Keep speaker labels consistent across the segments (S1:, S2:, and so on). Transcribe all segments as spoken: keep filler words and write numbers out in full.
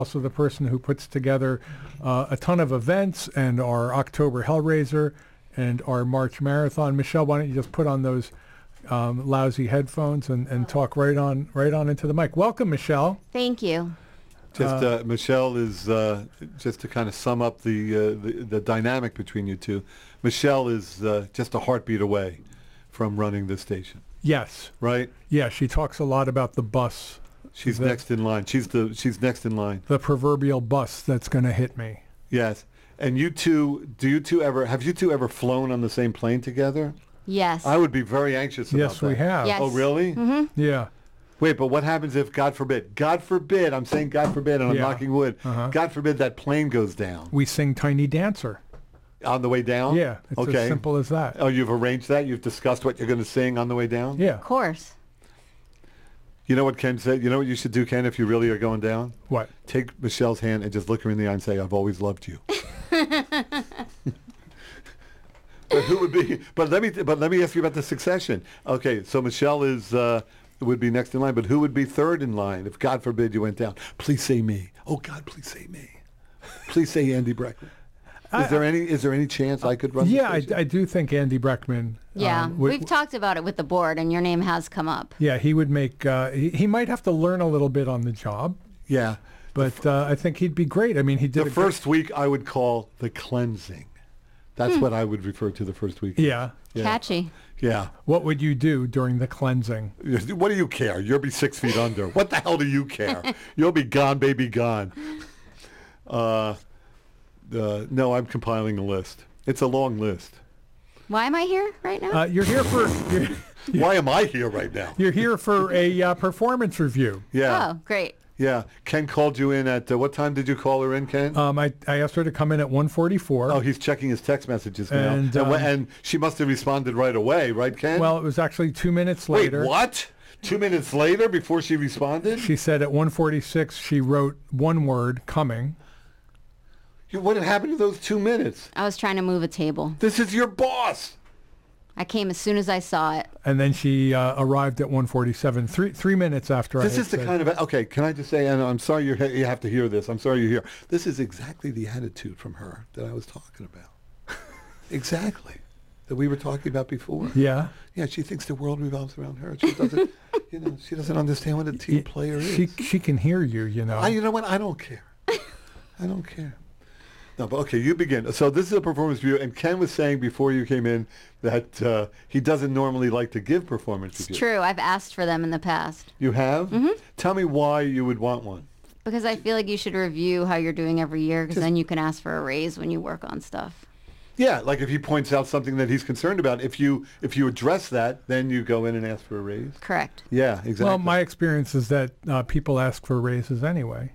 S1: also the person who puts together uh, a ton of events and our October Hellraiser and our March Marathon. Michelle, why don't you just put on those um, lousy headphones and, and talk right on right on into the mic. Welcome, Michelle.
S2: Thank you.
S3: Just uh, Michelle is uh, just to kind of sum up the, uh, the the dynamic between you two. Michelle is uh, just a heartbeat away from running this station.
S1: Yes.
S3: Right?
S1: Yeah, she talks a lot about the bus.
S3: She's
S1: the,
S3: next in line. She's the she's next in line.
S1: The proverbial bus that's going to hit me.
S3: Yes. And you two, do you two ever have you two ever flown on the same plane together?
S2: Yes.
S3: I would be very anxious about
S1: yes,
S3: that.
S1: we have.
S2: Yes.
S3: Oh, really?
S2: Mm-hmm.
S1: Yeah.
S3: Wait, but what happens if, God forbid, God forbid, I'm saying God forbid, and I'm
S1: Yeah.
S3: knocking wood,
S1: Uh-huh.
S3: God forbid that plane goes down
S1: We sing Tiny Dancer.
S3: on the way down?
S1: Yeah, it's
S3: okay.
S1: as simple as that.
S3: Oh, you've arranged that? You've discussed what you're going to sing on the way down?
S1: Yeah.
S2: Of course.
S3: You know what Ken said? You know what you should do, Ken, if you really are going down?
S1: What?
S3: Take Michelle's hand and just look her in the eye and say, I've always loved you. But who would be, but let me, but let me ask you about the succession. Okay, so Michelle is, uh, would be next in line, but who would be third in line if, God forbid, you went down? Please say me. Oh, God, please say me. Please say Andy Breckman. Is there any, is there any chance I could run the
S1: Yeah, I,
S3: station?
S1: I do think Andy Breckman.
S2: Yeah.
S1: um, would-
S2: We've talked about it with the board, and your name has come up.
S1: Yeah, he would make. Uh, he, he might have to learn a little bit on the job,
S3: Yeah.
S1: but uh, I think he'd be great. I mean, he did
S3: The
S1: a great-
S3: first week I would call the cleansing. That's what I would refer to the first week.
S1: Yeah.
S3: Yeah.
S2: Catchy.
S3: Yeah.
S1: What would you do during the cleansing?
S3: What do you care? You'll be six feet under. What the hell do you care? You'll be gone, baby, gone. Uh, uh, no, I'm compiling a list. It's a long list.
S2: Why am I here right now?
S1: Uh, you're here for. You're,
S3: Why am I here right now?
S1: you're here for a uh, performance review.
S3: Yeah,
S2: Oh, great.
S3: yeah. Ken called you in at, uh, what time did you call her in, Ken?
S1: Um, I, I asked her to come in at one forty-four.
S3: oh, he's checking his text messages now.
S1: And,
S3: and, wh-
S1: um,
S3: and she must have responded right away, right, Ken?
S1: Well, it was actually two minutes
S3: Wait,
S1: later.
S3: what? Two minutes later before she responded?
S1: She said at one forty-six she wrote one word, coming.
S3: You- What happened to those two minutes?
S2: I was trying to move a table.
S3: This is your boss.
S2: I came as soon as I saw it.
S1: And then she uh, arrived at one forty-seven, three three minutes after I
S3: This
S1: had
S3: is the
S1: said-
S3: kind of, okay, can I just say, and I'm sorry you're, you have to hear this. I'm sorry you're here. This is exactly the attitude from her that I was talking about. Exactly. That we were talking about before.
S1: Yeah.
S3: Yeah, she thinks the world revolves around her. She doesn't, you know, she doesn't understand what a team
S1: Y-
S3: player is.
S1: She, she can hear you, you know.
S3: I, you know what? I don't care. I don't care. No, but okay, you begin. So this is a performance review, and Ken was saying before you came in that uh, he doesn't normally like to give performance
S2: It's
S3: reviews.
S2: true. I've asked for them in the past.
S3: You have? Mm-hmm. Tell me why you would want one.
S2: Because I feel like you should review how you're doing every year, because then you can ask for a raise when you work on stuff.
S3: Yeah, like if he points out something that he's concerned about, if you if you address that, then you go in and ask for a raise.
S2: Correct.
S3: Yeah, exactly.
S1: Well, my experience is that uh, people ask for raises anyway.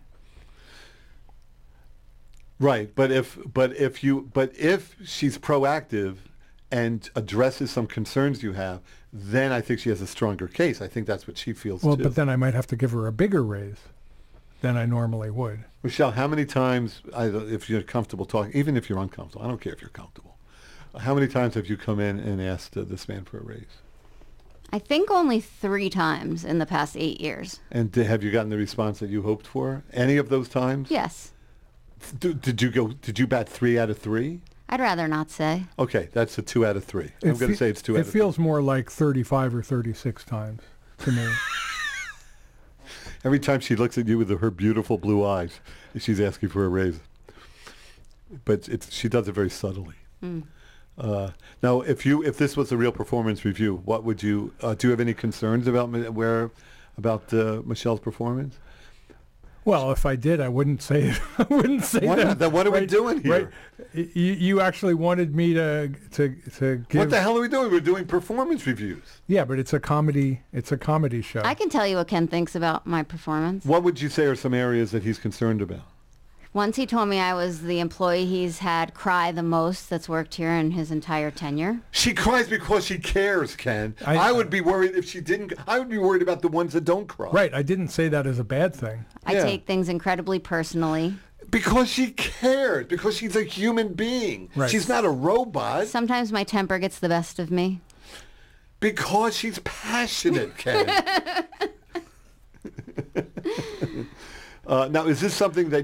S3: Right, but if but if you but if she's proactive and addresses some concerns you have, then I think she has a stronger case. I think that's what she feels
S1: Well,
S3: too.
S1: but then I might have to give her a bigger raise than I normally would.
S3: Michelle, how many times, I, if you're comfortable talking, even if you're uncomfortable, I don't care if you're comfortable, how many times have you come in and asked uh, this man for a raise?
S2: I think only three times in the past eight years.
S3: And di- have you gotten the response that you hoped for? Any of those times?
S2: Yes.
S3: D- did you go? Did you bat three out of three?
S2: I'd rather not say.
S3: Okay, that's a two out of three. I'm
S1: It
S3: going to
S1: fe-
S3: say it's two
S1: It
S3: out of
S1: feels more like thirty-five or thirty-six times to me.
S3: three. Every time she looks at you with her beautiful blue eyes, she's asking for a raise. But it's she does it very subtly.
S2: Mm.
S3: Uh, now, if you if this was a real performance review, what would you uh, do? You have any concerns about Mi- where about uh, Michelle's performance?
S1: Well, if I did, I wouldn't say it. I wouldn't say
S3: Why
S1: that.
S3: not? Then what are we doing here?
S1: Right. Y- You, you actually wanted me to to to give.
S3: What the hell are we doing? We're doing performance reviews.
S1: Yeah, but it's a comedy. It's a comedy show.
S2: I can tell you what Ken thinks about my performance.
S3: What would you say are some areas that he's concerned about?
S2: Once he told me I was the employee he's had cry the most that's worked here in his entire tenure.
S3: She cries because she cares, Ken.
S1: I-
S3: I, would be worried if she didn't. I would be worried about the ones that don't cry.
S1: Right. I didn't say that as a bad thing.
S2: I
S3: Yeah.
S2: take things incredibly personally.
S3: Because she cares. Because she's a human being.
S1: Right.
S3: She's not a robot.
S2: Sometimes my temper gets the best of me.
S3: Because she's passionate, Ken. Uh, now, is this something that